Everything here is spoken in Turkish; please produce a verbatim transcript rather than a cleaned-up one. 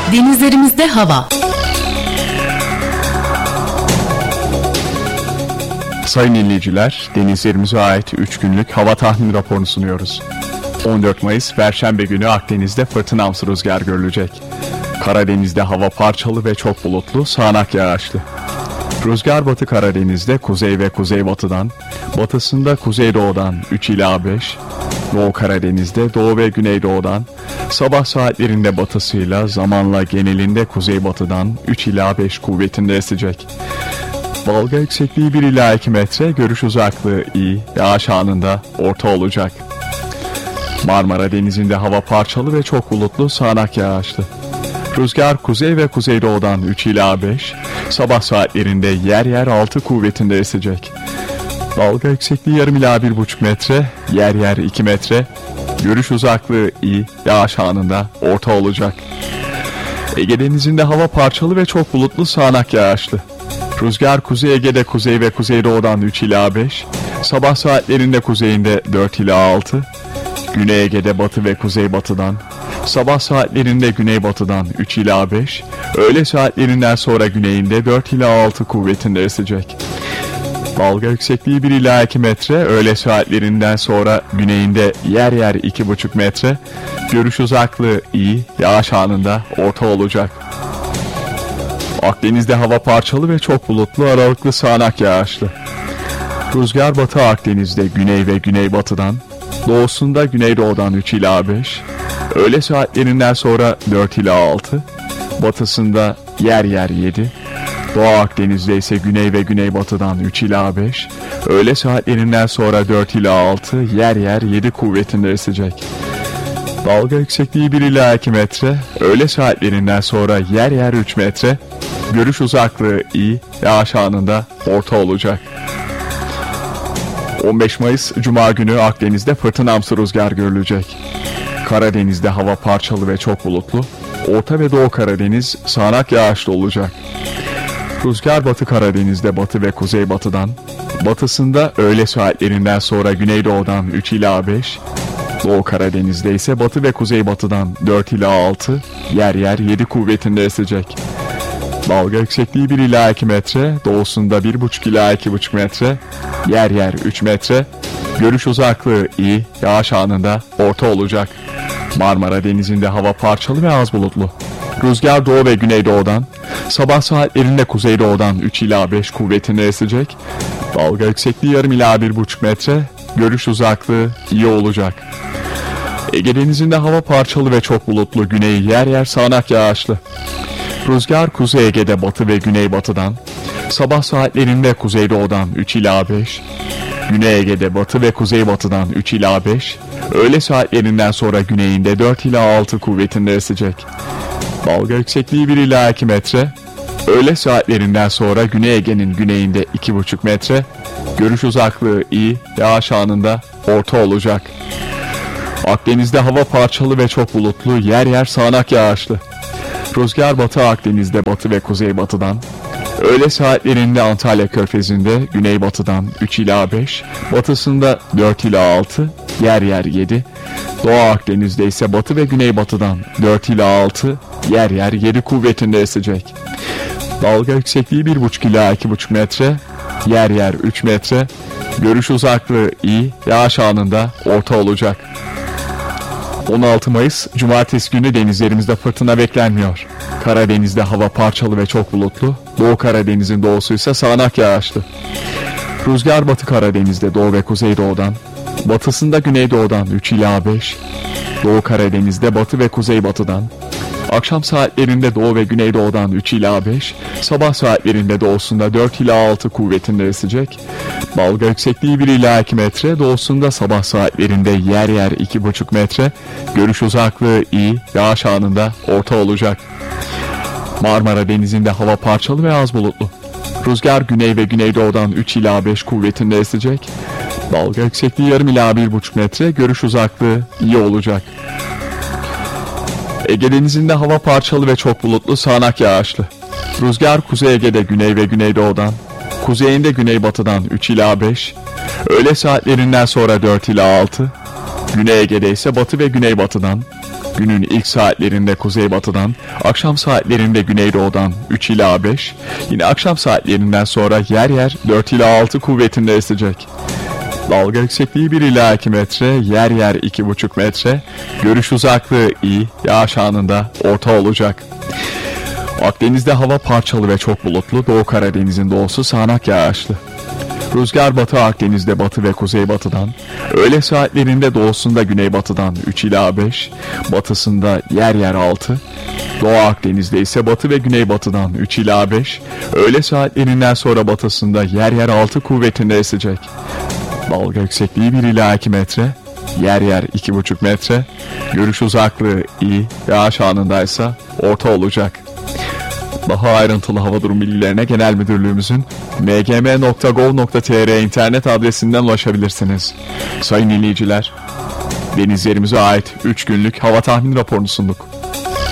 Denizlerimizde hava. Sayın dinleyiciler, denizlerimize ait üç günlük hava tahmin raporunu sunuyoruz. on dört Mayıs Perşembe günü Akdeniz'de fırtınamsı rüzgar görülecek. Karadeniz'de hava parçalı ve çok bulutlu, sağanak yağışlı. Rüzgar Batı Karadeniz'de kuzey ve kuzeybatıdan, batısında kuzeydoğudan üç ila beş, Doğu Karadeniz'de doğu ve güneydoğudan, sabah saatlerinde batısıyla zamanla genelinde kuzeybatıdan üç ila beş kuvvetinde esecek. Dalga yüksekliği bir ila iki metre, görüş uzaklığı iyi, yağış anında orta olacak. Marmara Denizi'nde hava parçalı ve çok bulutlu, sağanak yağışlı. Rüzgar kuzey ve kuzeydoğudan üç ila beş, sabah saatlerinde yer yer altı kuvvetinde esecek. Dalga yüksekliği yarım ila bir buçuk metre, yer yer iki metre, görüş uzaklığı iyi, yağış anında orta olacak. Ege Denizi'nde hava parçalı ve çok bulutlu, sağanak yağışlı. Rüzgar Kuzey Ege'de kuzey ve kuzeydoğudan üç ila beş, sabah saatlerinde kuzeyinde dört ila altı, Güney Ege'de batı ve kuzeybatıdan, sabah saatlerinde güneybatıdan üç ila beş, öğle saatlerinden sonra güneyinde dört ila altı kuvvetinde esecek. Dalga yüksekliği bir ila iki metre, öğle saatlerinden sonra güneyinde yer yer iki buçuk metre, görüş uzaklığı iyi, yağış anında orta olacak. Akdeniz'de hava parçalı ve çok bulutlu, aralıklı sağanak yağışlı. Rüzgar Batı Akdeniz'de güney ve güneybatıdan, doğusunda güneydoğudan üç ila beş, öğle saatlerinden sonra dört ila altı, batısında yer yer yedi, Doğu Akdeniz'de ise güney ve güneybatıdan üç ila beş, öğle saatlerinden sonra dört ila altı, yer yer yedi kuvvetinde esecek. Dalga yüksekliği bir ila iki metre, öğle saatlerinden sonra yer yer üç metre, görüş uzaklığı iyi, yağış anında orta olacak. on beş Mayıs Cuma günü Akdeniz'de fırtınamsı rüzgar görülecek. Karadeniz'de hava parçalı ve çok bulutlu, Orta ve Doğu Karadeniz sağanak yağışlı olacak. Rüzgar Batı Karadeniz'de batı ve kuzeybatıdan, batısında öğle saatlerinden sonra güneydoğudan üç ila beş, Doğu Karadeniz'de ise batı ve kuzeybatıdan dört ila altı, yer yer yedi kuvvetinde esecek. Dalga yüksekliği bir ila iki metre, doğusunda bir buçuk ila iki buçuk metre, yer yer üç metre, görüş uzaklığı iyi, yağış anında orta olacak. Marmara Denizi'nde hava parçalı ve az bulutlu. Rüzgar doğu ve güneydoğudan, sabah saatlerinde kuzeydoğudan üç ila beş kuvvetinde esecek. Dalga yüksekliği yarım ila bir buçuk metre, görüş uzaklığı iyi olacak. Ege Denizi'nde hava parçalı ve çok bulutlu, güney yer yer sağanak yağışlı. Rüzgar Kuzey Ege'de batı ve güneybatıdan, sabah saatlerinde kuzeydoğudan üç ila beş, Güney Ege'de batı ve kuzeybatıdan üç ila beş, öğle saatlerinden sonra güneyinde dört ila altı kuvvetinde esecek. Dalga yüksekliği bir ila iki metre, öğle saatlerinden sonra Güney Ege'nin güneyinde iki buçuk metre, görüş uzaklığı iyi, yağış anında orta olacak. Akdeniz'de hava parçalı ve çok bulutlu, yer yer sağanak yağışlı. Rüzgar Batı Akdeniz'de batı ve kuzeybatıdan, öğle saatlerinde Antalya Körfezi'nde güneybatıdan üç ila beş, batısında dört ila altı, yer yer yedi, Doğu Akdeniz'de ise batı ve güneybatıdan dört ila altı, yer yer yedi kuvvetinde esecek. Dalga yüksekliği bir buçuk ila iki buçuk metre, yer yer üç metre, görüş uzaklığı iyi, yağış anında orta olacak. on altı Mayıs Cumartesi günü denizlerimizde fırtına beklenmiyor. Karadeniz'de hava parçalı ve çok bulutlu, Doğu Karadeniz'in doğusu ise sağanak yağışlı. Rüzgar Batı Karadeniz'de doğu ve kuzeydoğudan, batısında güneydoğudan üç ila beş, Doğu Karadeniz'de batı ve kuzeybatıdan, akşam saatlerinde doğu ve güneydoğudan üç ila beş, sabah saatlerinde doğusunda dört ila altı kuvvetinde esecek. Dalga yüksekliği bir ila iki metre, doğusunda sabah saatlerinde yer yer iki buçuk metre, görüş uzaklığı iyi, yağış anında orta olacak. Marmara Denizi'nde hava parçalı ve az bulutlu. Rüzgar güney ve güneydoğudan üç ila beş kuvvetinde esecek. Dalga yüksekliği yarım ila bir buçuk metre, görüş uzaklığı iyi olacak. Ege Denizi'nde hava parçalı ve çok bulutlu, sağanak yağışlı. Rüzgar Kuzey Ege'de güney ve güneydoğudan, kuzeyinde güneybatıdan üç ila beş, öğle saatlerinden sonra dört ila altı, Güney Ege'de ise batı ve güneybatıdan, Günün ilk saatlerinde kuzeybatıdan, akşam saatlerinde güneydoğudan üç ila beş, yine akşam saatlerinden sonra yer yer dört ila altı kuvvetinde esecek. Dalga yüksekliği bir ila iki metre, yer yer iki buçuk metre, görüş uzaklığı iyi, yağış anında orta olacak. Akdeniz'de hava parçalı ve çok bulutlu, Doğu Karadeniz'in doğusu sağanak yağışlı. Rüzgar batı Akdeniz'de batı ve kuzeybatıdan, öğle saatlerinde doğusunda güneybatıdan üç ila beş, batısında yer yer altı, Doğu Akdeniz'de ise batı ve güneybatıdan üç ila beş, öğle saatlerinden sonra batısında yer yer altı kuvvetinde esecek. Dalga yüksekliği bir ila iki metre, yer yer iki buçuk metre, görüş uzaklığı iyi, yağış anındaysa orta olacak. Daha ayrıntılı hava durum bilgilerine Genel Müdürlüğümüzün m g m nokta gov nokta t r internet adresinden ulaşabilirsiniz. Sayın dinleyiciler, denizlerimize ait üç günlük hava tahmin raporunu sunduk.